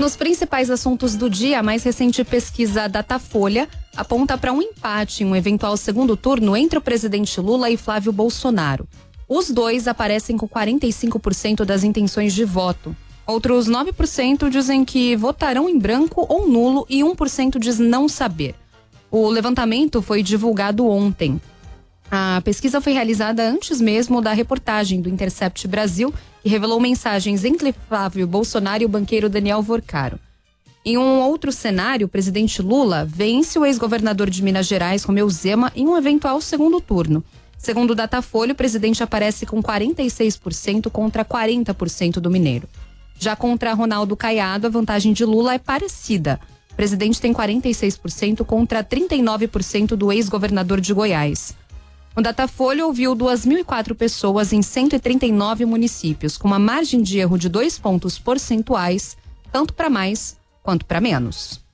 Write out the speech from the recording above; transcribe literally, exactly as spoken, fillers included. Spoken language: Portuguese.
Nos principais assuntos do dia, a mais recente pesquisa Datafolha aponta para um empate em um eventual segundo turno entre o presidente Lula e Flávio Bolsonaro. Os dois aparecem com quarenta e cinco por cento das intenções de voto. Outros nove por cento dizem que votarão em branco ou nulo e um por cento diz não saber. O levantamento foi divulgado ontem. A pesquisa foi realizada antes mesmo da reportagem do Intercept Brasil, que revelou mensagens entre Flávio Bolsonaro e o banqueiro Daniel Vorcaro. Em um outro cenário, o presidente Lula vence o ex-governador de Minas Gerais, Romeu Zema, em um eventual segundo turno. Segundo o Datafolha, o presidente aparece com quarenta e seis por cento contra quarenta por cento do mineiro. Já contra Ronaldo Caiado, a vantagem de Lula é parecida. O presidente tem quarenta e seis por cento contra trinta e nove por cento do ex-governador de Goiás. O Datafolha ouviu duas mil e quatro pessoas em cento e trinta e nove municípios, com uma margem de erro de dois pontos percentuais, tanto para mais quanto para menos.